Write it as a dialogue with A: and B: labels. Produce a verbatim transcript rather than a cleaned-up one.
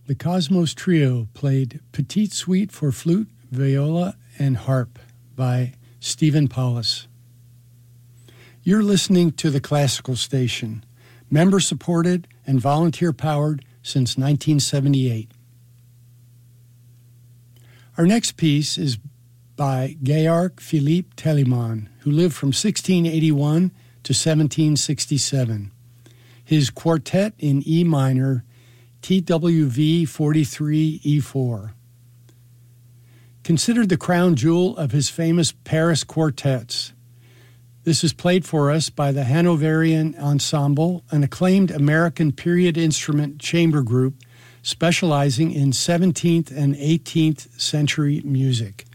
A: The Cosmos Trio played Petite Suite for flute, viola, and harp by Stephen Paulus. You're listening to the Classical Station, member-supported and volunteer-powered since nineteen seventy-eight. Our next piece is by Georg Philipp Telemann, who lived from sixteen eighty-one to seventeen sixty-seven. His quartet in E minor, T W V forty-three E four. Considered the crown jewel of his famous Paris quartets, this is played for us by the Hanoverian Ensemble, an acclaimed American period instrument chamber group specializing in seventeenth and eighteenth century music.